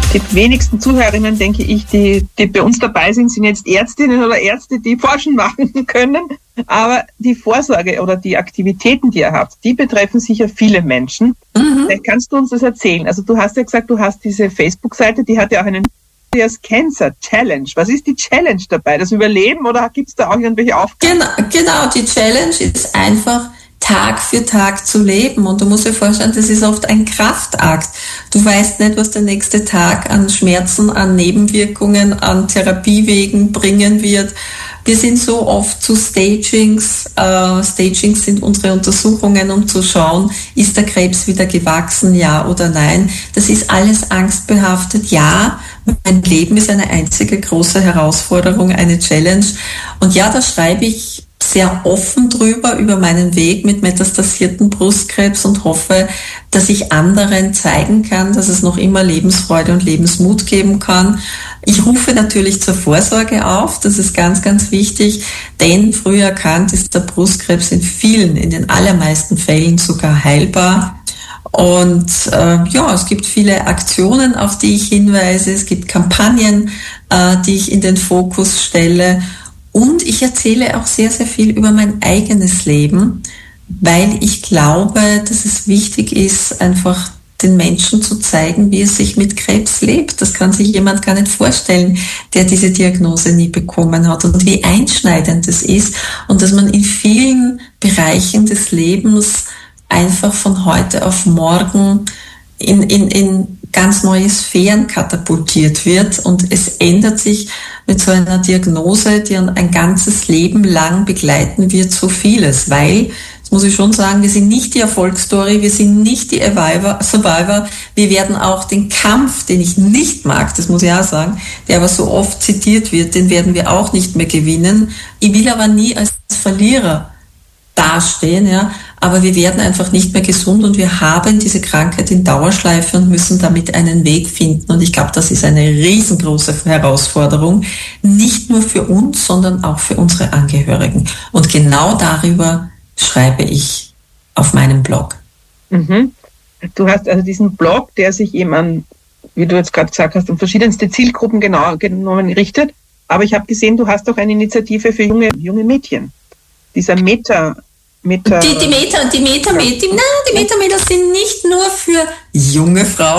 Die wenigsten Zuhörerinnen, denke ich, die bei uns dabei sind jetzt Ärztinnen oder Ärzte, die Forschen machen können. Aber die Vorsorge oder die Aktivitäten, die ihr habt, die betreffen sicher viele Menschen. Vielleicht kannst du uns das erzählen. Also du hast ja gesagt, du hast diese Facebook-Seite, die hat ja auch einen Cancer Challenge. Was ist die Challenge dabei? Das Überleben oder gibt es da auch irgendwelche Aufgaben? Genau, die Challenge ist einfach, Tag für Tag zu leben. Und du musst dir vorstellen, das ist oft ein Kraftakt. Du weißt nicht, was der nächste Tag an Schmerzen, an Nebenwirkungen, an Therapiewegen bringen wird. Wir sind so oft zu Stagings. Stagings sind unsere Untersuchungen, um zu schauen, ist der Krebs wieder gewachsen, ja oder nein. Das ist alles angstbehaftet. Ja, mein Leben ist eine einzige große Herausforderung, eine Challenge. Und ja, da schreibe ich sehr offen drüber, über meinen Weg mit metastasierten Brustkrebs und hoffe, dass ich anderen zeigen kann, dass es noch immer Lebensfreude und Lebensmut geben kann. Ich rufe natürlich zur Vorsorge auf, das ist ganz, ganz wichtig, denn früh erkannt ist der Brustkrebs in den allermeisten Fällen sogar heilbar. Und es gibt viele Aktionen, auf die ich hinweise, es gibt Kampagnen, die ich in den Fokus stelle. Und ich erzähle auch sehr, sehr viel über mein eigenes Leben, weil ich glaube, dass es wichtig ist, einfach den Menschen zu zeigen, wie es sich mit Krebs lebt. Das kann sich jemand gar nicht vorstellen, der diese Diagnose nie bekommen hat und wie einschneidend es ist und dass man in vielen Bereichen des Lebens einfach von heute auf morgen in ganz neue Sphären katapultiert wird und es ändert sich mit so einer Diagnose, die ein ganzes Leben lang begleiten wird, so vieles, weil, das muss ich schon sagen, wir sind nicht die Erfolgsstory, wir sind nicht die Survivor, wir werden auch den Kampf, den ich nicht mag, das muss ich auch sagen, der aber so oft zitiert wird, den werden wir auch nicht mehr gewinnen. Ich will aber nie als Verlierer dastehen, ja, aber wir werden einfach nicht mehr gesund und wir haben diese Krankheit in Dauerschleife und müssen damit einen Weg finden. Und ich glaube, das ist eine riesengroße Herausforderung, nicht nur für uns, sondern auch für unsere Angehörigen. Und genau darüber schreibe ich auf meinem Blog. Mhm. Du hast also diesen Blog, der sich eben an, wie du jetzt gerade gesagt hast, an verschiedenste Zielgruppen genau genommen richtet. Aber ich habe gesehen, du hast auch eine Initiative für junge Mädchen. Dieser Die Metamädchen sind nicht nur für junge Frauen,